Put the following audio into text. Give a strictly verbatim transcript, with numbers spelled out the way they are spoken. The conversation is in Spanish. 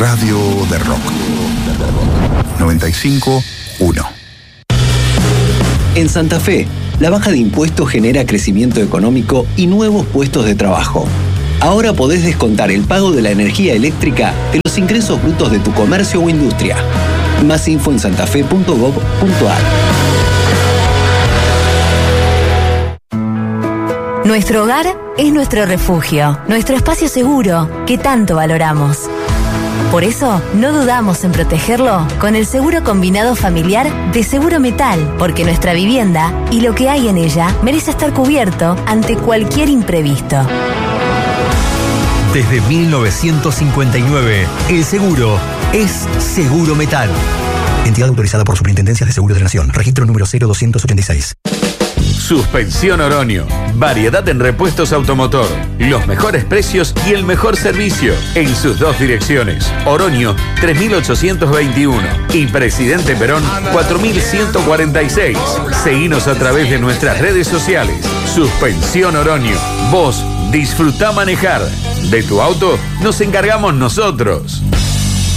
Radio de Rock. noventa y cinco punto uno. En Santa Fe, la baja de impuestos genera crecimiento económico y nuevos puestos de trabajo. Ahora podés descontar el pago de la energía eléctrica de los ingresos brutos de tu comercio o industria. Más info en santafe punto gob punto ar. Nuestro hogar es nuestro refugio, nuestro espacio seguro que tanto valoramos. Por eso, no dudamos en protegerlo con el seguro combinado familiar de Seguro Metal, porque nuestra vivienda y lo que hay en ella merece estar cubierto ante cualquier imprevisto. Desde mil novecientos cincuenta y nueve, el seguro es Seguro Metal. Entidad autorizada por Superintendencia de Seguros de la Nación. Registro número cero doscientos ochenta y seis. Suspensión Oroño. Variedad en repuestos automotor. Los mejores precios y el mejor servicio. En sus dos direcciones. Oroño tres mil ochocientos veintiuno y Presidente Perón cuatro mil ciento cuarenta y seis. Seguinos a través de nuestras redes sociales. Suspensión Oroño. Vos disfrutá manejar. De tu auto nos encargamos nosotros.